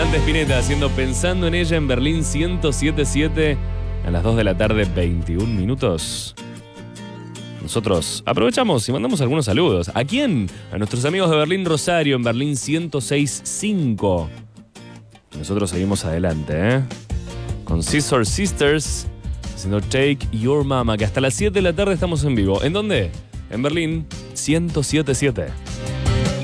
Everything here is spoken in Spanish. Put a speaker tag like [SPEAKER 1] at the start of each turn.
[SPEAKER 1] Dante Spinetta haciendo Pensando en ella en Berlín 107.7 a las 2 de la tarde, 21 minutos. Nosotros aprovechamos y mandamos algunos saludos. ¿A quién? A nuestros amigos de Berlín Rosario en Berlín 106.5. Nosotros seguimos adelante, con Scissor Sisters haciendo Take Your Mama, que hasta las 7 de la tarde estamos en vivo. ¿En dónde? En Berlín 107.7.